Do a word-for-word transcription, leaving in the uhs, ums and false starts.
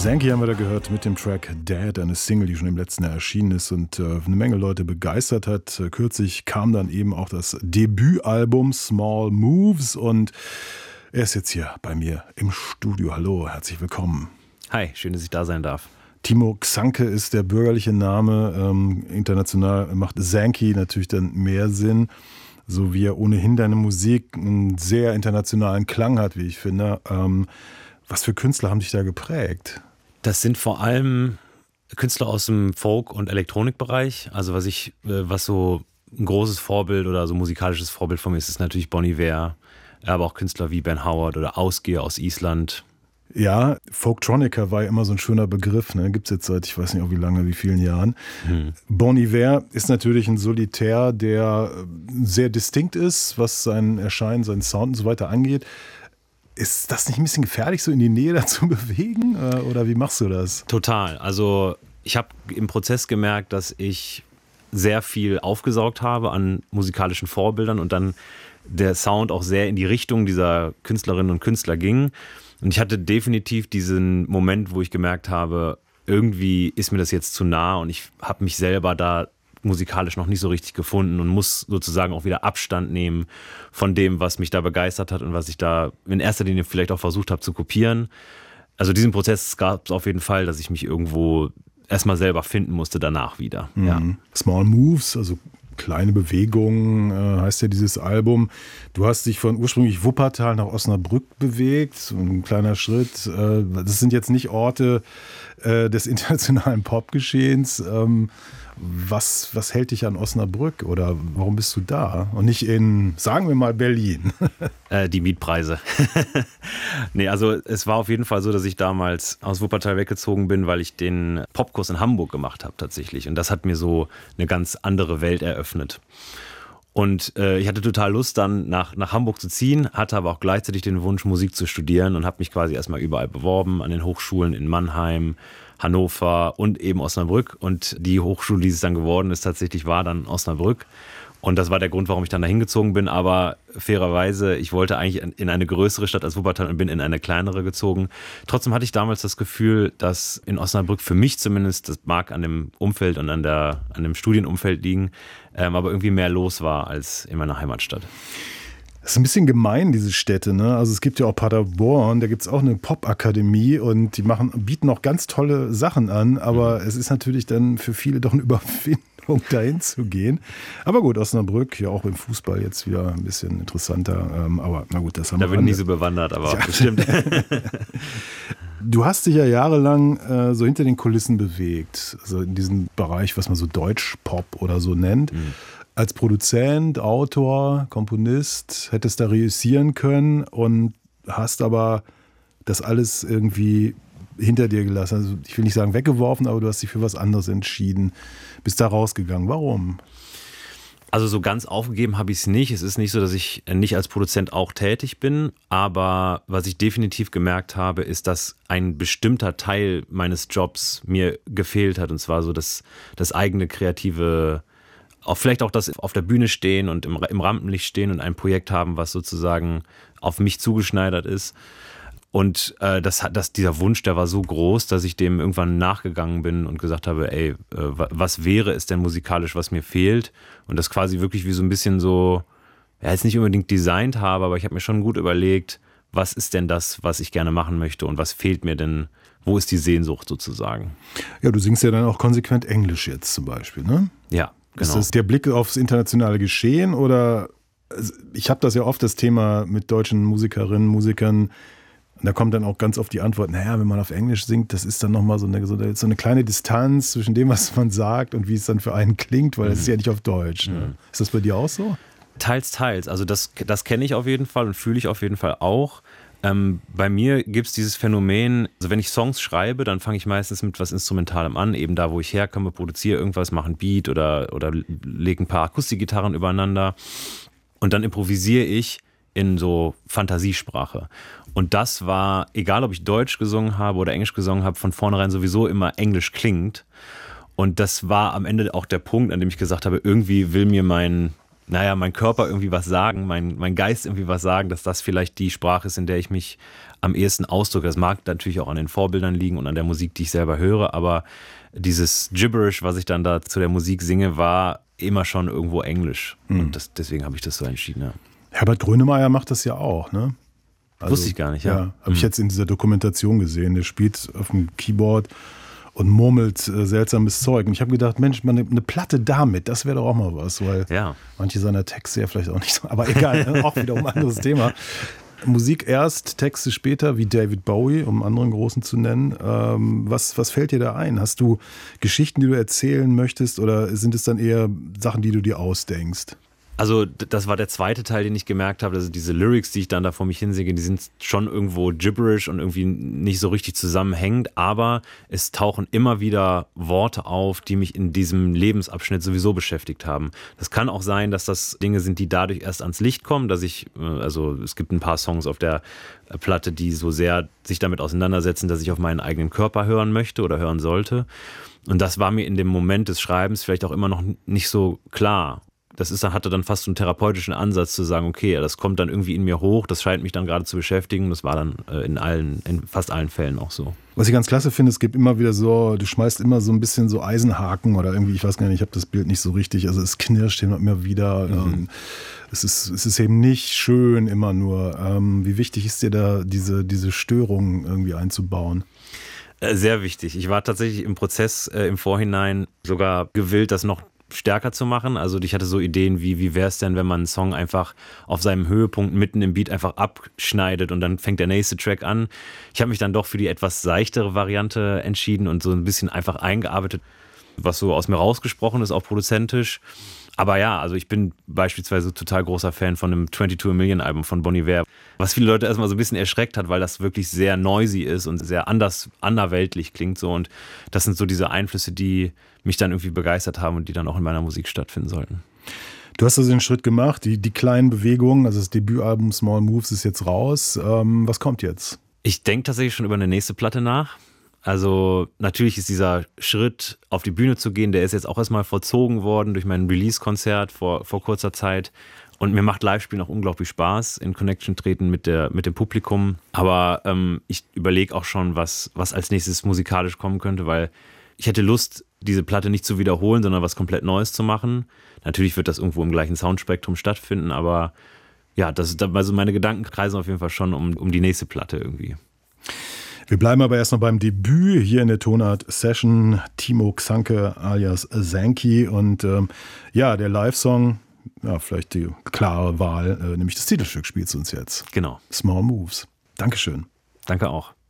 Zanky haben wir da gehört mit dem Track Dead, eine Single, die schon im letzten Jahr erschienen ist und äh, eine Menge Leute begeistert hat. Äh, kürzlich kam dann eben auch das Debütalbum Small Moves und er ist jetzt hier bei mir im Studio. Hallo, herzlich willkommen. Hi, schön, dass ich da sein darf. Timo Xanke ist der bürgerliche Name. Ähm, international macht Zanky natürlich dann mehr Sinn, so wie er ohnehin deine Musik einen sehr internationalen Klang hat, wie ich finde. Ähm, was für Künstler haben dich da geprägt? Das sind vor allem Künstler aus dem Folk- und Elektronikbereich. Also was ich, was so ein großes Vorbild oder so musikalisches Vorbild von mir ist, ist natürlich Bon Iver, aber auch Künstler wie Ben Howard oder Ausgear aus Island. Ja, Folktronica war ja immer so ein schöner Begriff, ne? Gibt es jetzt seit, ich weiß nicht auch wie lange, wie vielen Jahren. Hm. Bon Iver ist natürlich ein Solitär, der sehr distinkt ist, was sein Erscheinen, seinen Sound und so weiter angeht. Ist das nicht ein bisschen gefährlich, so in die Nähe dazu bewegen? Oder wie machst du das? Total. Also ich habe im Prozess gemerkt, dass ich sehr viel aufgesaugt habe an musikalischen Vorbildern und dann der Sound auch sehr in die Richtung dieser Künstlerinnen und Künstler ging. Und ich hatte definitiv diesen Moment, wo ich gemerkt habe, irgendwie ist mir das jetzt zu nah und ich habe mich selber da musikalisch noch nicht so richtig gefunden und muss sozusagen auch wieder Abstand nehmen von dem, was mich da begeistert hat und was ich da in erster Linie vielleicht auch versucht habe zu kopieren. Also diesen Prozess gab es auf jeden Fall, dass ich mich irgendwo erstmal selber finden musste, danach wieder. Mhm. Ja. Small Moves, also kleine Bewegungen, äh, heißt ja dieses Album. Du hast dich von ursprünglich Wuppertal nach Osnabrück bewegt, so ein kleiner Schritt. Äh, das sind jetzt nicht Orte äh, des internationalen Popgeschehens. Ähm, Was, was hält dich an Osnabrück oder warum bist du da und nicht in, sagen wir mal, Berlin? Äh, die Mietpreise. Nee, also es war auf jeden Fall so, dass ich damals aus Wuppertal weggezogen bin, weil ich den Popkurs in Hamburg gemacht habe tatsächlich. Und das hat mir so eine ganz andere Welt eröffnet. Und äh, ich hatte total Lust, dann nach, nach Hamburg zu ziehen, hatte aber auch gleichzeitig den Wunsch, Musik zu studieren und habe mich quasi erstmal überall beworben, an den Hochschulen in Mannheim, Hannover und eben Osnabrück. Und die Hochschule, die es dann geworden ist, tatsächlich war dann Osnabrück. Und das war der Grund, warum ich dann da hingezogen bin. Aber fairerweise, ich wollte eigentlich in eine größere Stadt als Wuppertal und bin in eine kleinere gezogen. Trotzdem hatte ich damals das Gefühl, dass in Osnabrück für mich zumindest, das mag an dem Umfeld und an, der, an dem Studienumfeld liegen, ähm, aber irgendwie mehr los war als in meiner Heimatstadt. Das ist ein bisschen gemein, diese Städte, ne? Also es gibt ja auch Paderborn, da gibt es auch eine Popakademie und die machen, bieten auch ganz tolle Sachen an, aber mhm. es ist natürlich dann für viele doch eine Überwindung, dahin zu gehen. Aber gut, Osnabrück, ja auch im Fußball jetzt wieder ein bisschen interessanter, ähm, aber na gut, das haben wir. Da bin ich nie so bewandert, aber ja. Bestimmt. Du hast dich ja jahrelang äh, so hinter den Kulissen bewegt, also in diesem Bereich, was man so Deutschpop oder so nennt. Mhm. Als Produzent, Autor, Komponist hättest da reüssieren können und hast aber das alles irgendwie hinter dir gelassen. Also ich will nicht sagen weggeworfen, aber du hast dich für was anderes entschieden. Bist da rausgegangen. Warum? Also so ganz aufgegeben habe ich es nicht. Es ist nicht so, dass ich nicht als Produzent auch tätig bin. Aber was ich definitiv gemerkt habe, ist, dass ein bestimmter Teil meines Jobs mir gefehlt hat. Und zwar so das, das eigene kreative, auch vielleicht auch das auf der Bühne stehen und im, im Rampenlicht stehen und ein Projekt haben, was sozusagen auf mich zugeschneidert ist. Und äh, das, das, dieser Wunsch, der war so groß, dass ich dem irgendwann nachgegangen bin und gesagt habe, ey, äh, was wäre es denn musikalisch, was mir fehlt? Und das quasi wirklich wie so ein bisschen so, ja, jetzt nicht unbedingt designt habe, aber ich habe mir schon gut überlegt, was ist denn das, was ich gerne machen möchte und was fehlt mir denn, wo ist die Sehnsucht sozusagen? Ja, du singst ja dann auch konsequent Englisch jetzt zum Beispiel, ne? Ja. Genau. Ist das der Blick aufs internationale Geschehen oder ich habe das ja oft, das Thema mit deutschen Musikerinnen, Musikern, da kommt dann auch ganz oft die Antwort, naja, wenn man auf Englisch singt, das ist dann nochmal so eine, so eine kleine Distanz zwischen dem, was man sagt und wie es dann für einen klingt, weil es mhm. ist ja nicht auf Deutsch. Ne? Mhm. Ist das bei dir auch so? Teils, teils. Also das, das kenne ich auf jeden Fall und fühle ich auf jeden Fall auch. Ähm, bei mir gibt es dieses Phänomen, also wenn ich Songs schreibe, dann fange ich meistens mit was Instrumentalem an, eben da, wo ich herkomme, produziere irgendwas, mache ein Beat oder, oder lege ein paar Akustikgitarren übereinander und dann improvisiere ich in so Fantasiesprache. Und das war, egal ob ich Deutsch gesungen habe oder Englisch gesungen habe, von vornherein sowieso immer Englisch klingt. Und das war am Ende auch der Punkt, an dem ich gesagt habe, irgendwie will mir mein naja, mein Körper irgendwie was sagen, mein, mein Geist irgendwie was sagen, dass das vielleicht die Sprache ist, in der ich mich am ehesten ausdrücke. Das mag natürlich auch an den Vorbildern liegen und an der Musik, die ich selber höre, aber dieses Gibberish, was ich dann da zu der Musik singe, war immer schon irgendwo Englisch. Mhm. Und das, deswegen habe ich das so entschieden. Ja. Herbert Grönemeyer macht das ja auch, ne? Also, wusste ich gar nicht, ja. Ja, habe mhm. ich jetzt in dieser Dokumentation gesehen. Der spielt auf dem Keyboard und murmelt äh, seltsames Zeug. Und ich habe gedacht, Mensch, mal eine, eine Platte damit, das wäre doch auch mal was, weil ja. manche seiner Texte ja vielleicht auch nicht so, aber egal, auch wieder um ein anderes Thema. Musik erst, Texte später, wie David Bowie, um einen anderen Großen zu nennen. Ähm, was, was fällt dir da ein? Hast du Geschichten, die du erzählen möchtest, oder sind es dann eher Sachen, die du dir ausdenkst? Also das war der zweite Teil, den ich gemerkt habe, also diese Lyrics, die ich dann da vor mich hinsinge, die sind schon irgendwo gibberish und irgendwie nicht so richtig zusammenhängend, aber es tauchen immer wieder Worte auf, die mich in diesem Lebensabschnitt sowieso beschäftigt haben. Das kann auch sein, dass das Dinge sind, die dadurch erst ans Licht kommen, dass ich, also es gibt ein paar Songs auf der Platte, die so sehr sich damit auseinandersetzen, dass ich auf meinen eigenen Körper hören möchte oder hören sollte. Und das war mir in dem Moment des Schreibens vielleicht auch immer noch nicht so klar. Das ist, hatte dann fast so einen therapeutischen Ansatz zu sagen, okay, das kommt dann irgendwie in mir hoch, das scheint mich dann gerade zu beschäftigen. Das war dann in allen, in fast allen Fällen auch so. Was ich ganz klasse finde, es gibt immer wieder so, du schmeißt immer so ein bisschen so Eisenhaken oder irgendwie, ich weiß gar nicht, ich habe das Bild nicht so richtig, also es knirscht immer wieder. Mhm. Es ist, es ist eben nicht schön immer nur. Wie wichtig ist dir da, diese, diese Störungen irgendwie einzubauen? Sehr wichtig. Ich war tatsächlich im Prozess äh, im Vorhinein sogar gewillt, das noch stärker zu machen. Also ich hatte so Ideen wie, wie wäre es denn, wenn man einen Song einfach auf seinem Höhepunkt mitten im Beat einfach abschneidet und dann fängt der nächste Track an. Ich habe mich dann doch für die etwas seichtere Variante entschieden und so ein bisschen einfach eingearbeitet, was so aus mir rausgesprochen ist, auch produzentisch. Aber ja, also ich bin beispielsweise total großer Fan von dem zweiundzwanzig Million Album von Bon Iver, was viele Leute erstmal so ein bisschen erschreckt hat, weil das wirklich sehr noisy ist und sehr anders, anderweltlich klingt so. Und das sind so diese Einflüsse, die mich dann irgendwie begeistert haben und die dann auch in meiner Musik stattfinden sollten. Du hast also den Schritt gemacht, die, die kleinen Bewegungen, also das Debütalbum Small Moves ist jetzt raus. Ähm, was kommt jetzt? Ich denke tatsächlich schon über eine nächste Platte nach. Also natürlich ist dieser Schritt, auf die Bühne zu gehen, der ist jetzt auch erstmal vollzogen worden durch mein Release-Konzert vor, vor kurzer Zeit. Und mir macht Live-Spielen auch unglaublich Spaß, in Connection treten mit, der, mit dem Publikum. Aber ähm, ich überlege auch schon, was, was als nächstes musikalisch kommen könnte, weil ich hätte Lust, diese Platte nicht zu wiederholen, sondern was komplett Neues zu machen. Natürlich wird das irgendwo im gleichen Soundspektrum stattfinden, aber ja, das, also meine Gedanken kreisen auf jeden Fall schon um, um die nächste Platte irgendwie. Wir bleiben aber erst noch beim Debüt hier in der Tonart Session. Timo Xanke alias Zanky und ähm, ja, der Live-Song, ja, vielleicht die klare Wahl, äh, nämlich das Titelstück spielst du uns jetzt. Genau. Small Moves. Dankeschön. Danke auch.